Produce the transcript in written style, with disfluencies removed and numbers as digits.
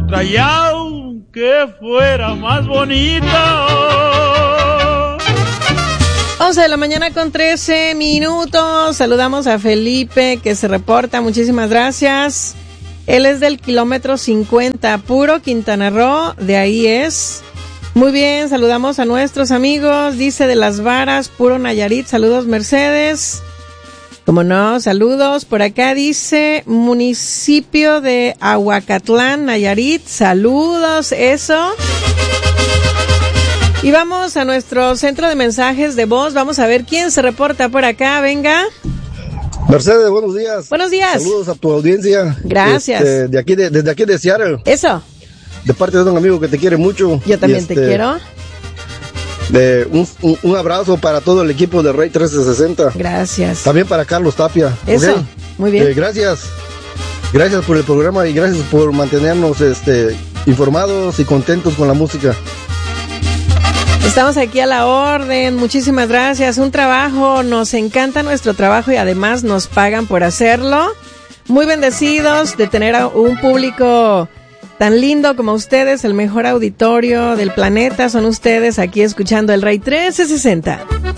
otra y aunque fuera más bonita. 11 de la mañana con 13 minutos. Saludamos a Felipe que se reporta. Muchísimas gracias. Él es del kilómetro 50, puro Quintana Roo. De ahí es. Muy bien, saludamos a nuestros amigos. Dice de Las Varas, puro Nayarit. Saludos, Mercedes. Como no, saludos. Por acá dice municipio de Ahuacatlán, Nayarit. Saludos, eso. Y vamos a nuestro centro de mensajes de voz. Vamos a ver quién se reporta por acá. Venga. Mercedes, buenos días. Buenos días. Saludos a tu audiencia. Gracias. Desde aquí de Seattle. Eso. De parte de un amigo que te quiere mucho. Yo también te quiero. Un abrazo para todo el equipo de Rey 1360. Gracias. También para Carlos Tapia. Eso. ¿Okay? Muy bien. Gracias. Gracias por el programa y gracias por mantenernos informados y contentos con la música. Estamos aquí a la orden, muchísimas gracias, un trabajo, nos encanta nuestro trabajo y además nos pagan por hacerlo. Muy bendecidos de tener a un público tan lindo como ustedes, el mejor auditorio del planeta son ustedes aquí escuchando el Rey 1360.